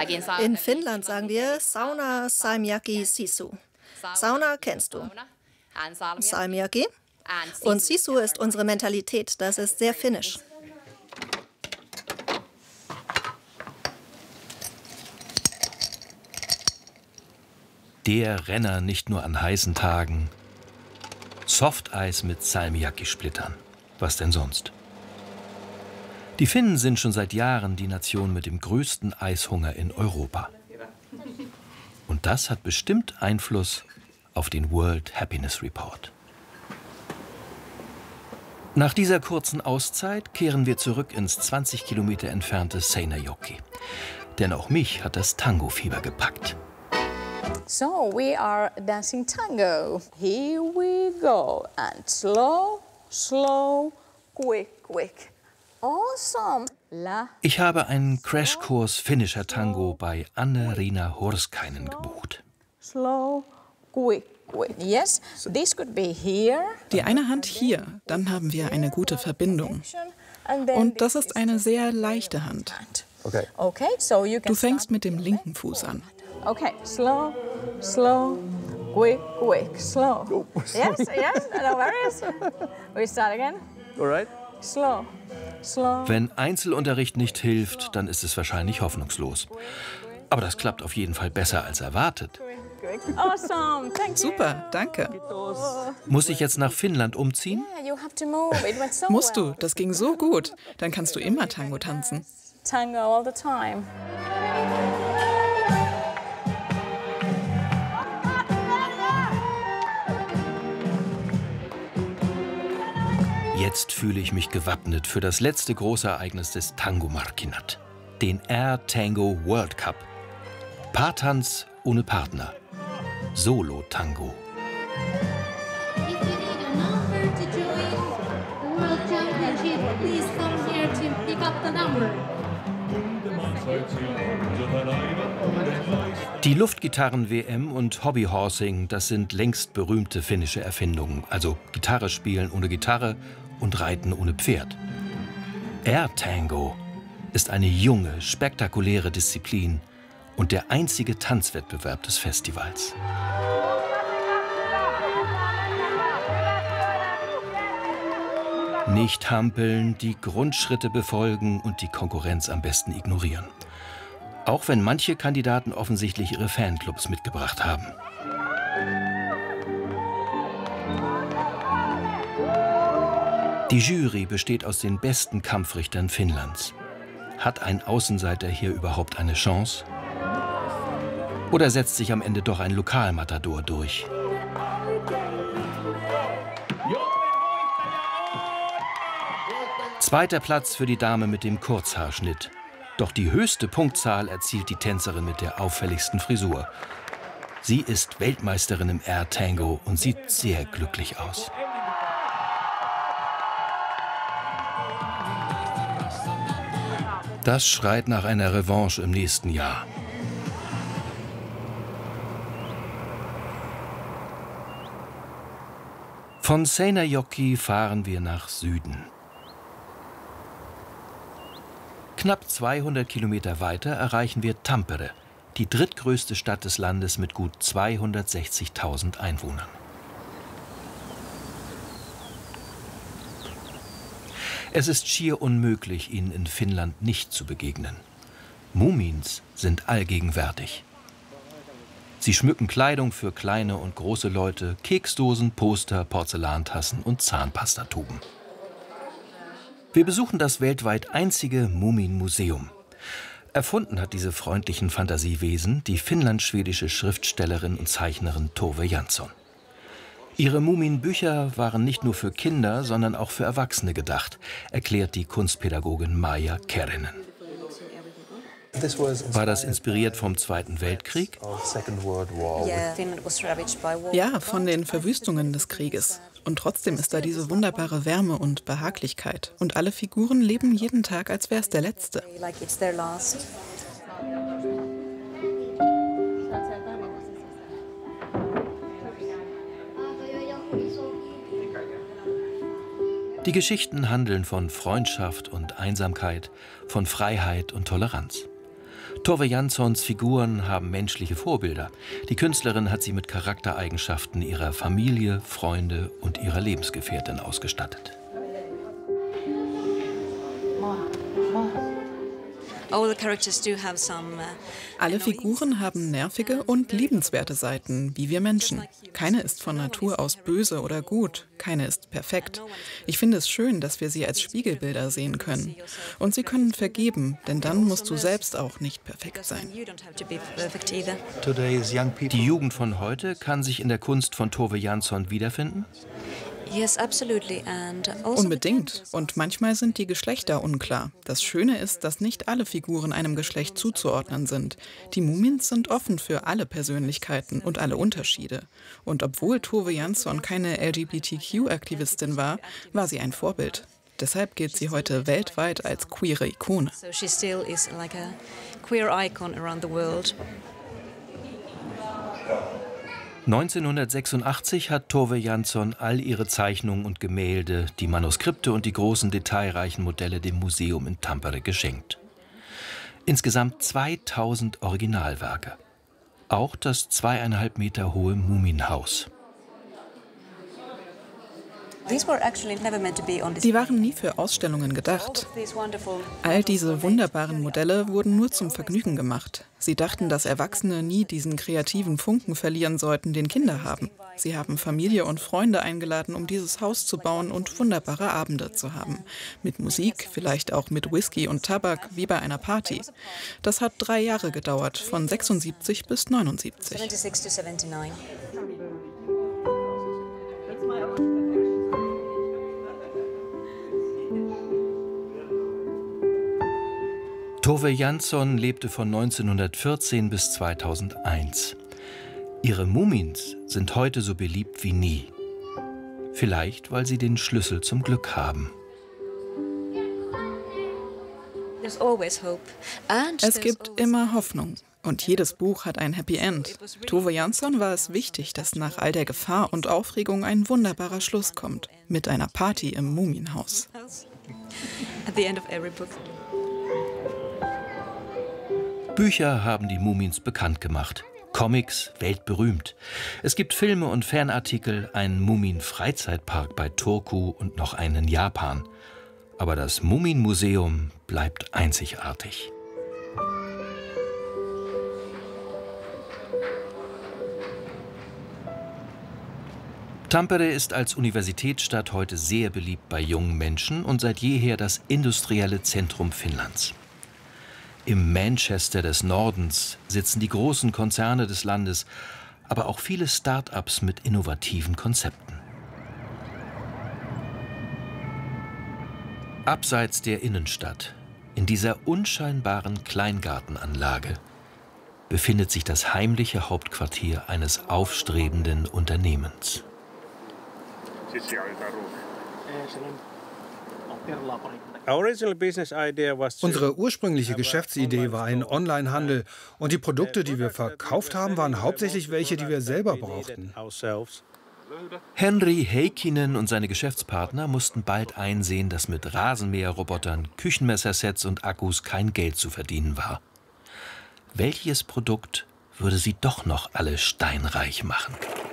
In Finnland sagen wir Sauna Salmiakki Sisu. Sauna kennst du. Salmiakki. Und Sisu ist unsere Mentalität, das ist sehr finnisch. Der Renner nicht nur an heißen Tagen. Softeis mit Salmiakki-Splittern. Was denn sonst? Die Finnen sind schon seit Jahren die Nation mit dem größten Eishunger in Europa. Und das hat bestimmt Einfluss auf den World Happiness Report. Nach dieser kurzen Auszeit kehren wir zurück ins 20 Kilometer entfernte Seinäjoki. Denn auch mich hat das Tango-Fieber gepackt. So, we are dancing tango. Here we go. And slow, slow, quick, quick. Awesome. Ich habe einen Crashkurs finnischer Tango bei Anne-Riina Horskainen gebucht. Slow, quick, quick. Yes, this could be here. Die eine Hand hier, dann haben wir eine gute Verbindung. Und das ist eine sehr leichte Hand. Okay, so you can Du fängst mit dem linken Fuß an. Okay, slow, slow, quick, quick, slow. Yes, yes, no worries. We start again. All right. Slow, slow. Wenn Einzelunterricht nicht hilft, dann ist es wahrscheinlich hoffnungslos. Aber das klappt auf jeden Fall besser als erwartet. Awesome, thank you. Super, danke. Muss ich jetzt nach Finnland umziehen? Yeah, you have to move. It went so Musst well. du, das ging so gut. Dann kannst du immer Tango tanzen. Tango all the time. Jetzt fühle ich mich gewappnet für das letzte große Ereignis des Tango-Markkinat, den Air Tango World Cup. Paartanz ohne Partner. Solo-Tango. If you need a number to join the World Championship, please come here to pick up the number. Die Luftgitarren-WM und Hobbyhorsing, das sind längst berühmte finnische Erfindungen. Also Gitarre spielen ohne Gitarre und Reiten ohne Pferd. Air Tango ist eine junge, spektakuläre Disziplin und der einzige Tanzwettbewerb des Festivals. Nicht hampeln, die Grundschritte befolgen und die Konkurrenz am besten ignorieren. Auch wenn manche Kandidaten offensichtlich ihre Fanclubs mitgebracht haben. Die Jury besteht aus den besten Kampfrichtern Finnlands. Hat ein Außenseiter hier überhaupt eine Chance? Oder setzt sich am Ende doch ein Lokalmatador durch? Zweiter Platz für die Dame mit dem Kurzhaarschnitt. Doch die höchste Punktzahl erzielt die Tänzerin mit der auffälligsten Frisur. Sie ist Weltmeisterin im Air Tango und sieht sehr glücklich aus. Das schreit nach einer Revanche im nächsten Jahr. Von Seinäjoki fahren wir nach Süden. Knapp 200 Kilometer weiter erreichen wir Tampere, die drittgrößte Stadt des Landes mit gut 260.000 Einwohnern. Es ist schier unmöglich, ihnen in Finnland nicht zu begegnen. Mumins sind allgegenwärtig. Sie schmücken Kleidung für kleine und große Leute, Keksdosen, Poster, Porzellantassen und Zahnpastatuben. Wir besuchen das weltweit einzige Mumin-Museum. Erfunden hat diese freundlichen Fantasiewesen die finnlandschwedische Schriftstellerin und Zeichnerin Tove Jansson. Ihre Muminbücher waren nicht nur für Kinder, sondern auch für Erwachsene gedacht, erklärt die Kunstpädagogin Maija Kerinen. War das inspiriert vom Zweiten Weltkrieg? Ja, von den Verwüstungen des Krieges. Und trotzdem ist da diese wunderbare Wärme und Behaglichkeit. Und alle Figuren leben jeden Tag, als wäre es der letzte. Die Geschichten handeln von Freundschaft und Einsamkeit, von Freiheit und Toleranz. Tove Janssons Figuren haben menschliche Vorbilder. Die Künstlerin hat sie mit Charaktereigenschaften ihrer Familie, Freunde und ihrer Lebensgefährtin ausgestattet. Alle Figuren haben nervige und liebenswerte Seiten, wie wir Menschen. Keine ist von Natur aus böse oder gut, keine ist perfekt. Ich finde es schön, dass wir sie als Spiegelbilder sehen können. Und sie können vergeben, denn dann musst du selbst auch nicht perfekt sein. Die Jugend von heute kann sich in der Kunst von Tove Jansson wiederfinden? Unbedingt. Und manchmal sind die Geschlechter unklar. Das Schöne ist, dass nicht alle Figuren einem Geschlecht zuzuordnen sind. Die Mumins sind offen für alle Persönlichkeiten und alle Unterschiede. Und obwohl Tove Jansson keine LGBTQ-Aktivistin war, war sie ein Vorbild. Deshalb gilt sie heute weltweit als queere Ikone. 1986 hat Tove Jansson all ihre Zeichnungen und Gemälde, die Manuskripte und die großen detailreichen Modelle dem Museum in Tampere geschenkt. Insgesamt 2000 Originalwerke. Auch das 2,5 Meter hohe Mumienhaus. Die waren nie für Ausstellungen gedacht. All diese wunderbaren Modelle wurden nur zum Vergnügen gemacht. Sie dachten, dass Erwachsene nie diesen kreativen Funken verlieren sollten, den Kinder haben. Sie haben Familie und Freunde eingeladen, um dieses Haus zu bauen und wunderbare Abende zu haben. Mit Musik, vielleicht auch mit Whisky und Tabak, wie bei einer Party. Das hat 3 Jahre gedauert, von 76 bis 79. Tove Jansson lebte von 1914 bis 2001. Ihre Mumiens sind heute so beliebt wie nie. Vielleicht, weil sie den Schlüssel zum Glück haben. Es gibt immer Hoffnung. Und jedes Buch hat ein Happy End. Tove Jansson war es wichtig, dass nach all der Gefahr und Aufregung ein wunderbarer Schluss kommt. Mit einer Party im Mumienhaus. Bücher haben die Mumiens bekannt gemacht. Comics weltberühmt. Es gibt Filme und Fanartikel, einen Mumien-Freizeitpark bei Turku und noch einen in Japan. Aber das Mumienmuseum bleibt einzigartig. Tampere ist als Universitätsstadt heute sehr beliebt bei jungen Menschen und seit jeher das industrielle Zentrum Finnlands. Im Manchester des Nordens sitzen die großen Konzerne des Landes, aber auch viele Start-ups mit innovativen Konzepten. Abseits der Innenstadt, in dieser unscheinbaren Kleingartenanlage, befindet sich das heimliche Hauptquartier eines aufstrebenden Unternehmens. Unsere ursprüngliche Geschäftsidee war ein Onlinehandel und die Produkte, die wir verkauft haben, waren hauptsächlich welche, die wir selber brauchten. Henry Heikkinen und seine Geschäftspartner mussten bald einsehen, dass mit Rasenmäherrobotern, Küchenmessersets und Akkus kein Geld zu verdienen war. Welches Produkt würde sie doch noch alle steinreich machen?